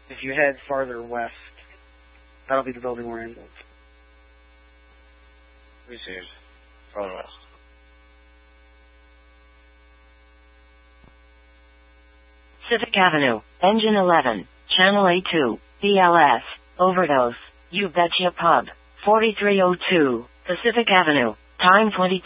If you head farther west, that'll be the building we're in. Let me see. Farther west. Civic Avenue, Engine 11, Channel A2, BLS, Overdose, You Betcha Pub, 4302, Pacific Avenue, Time 22.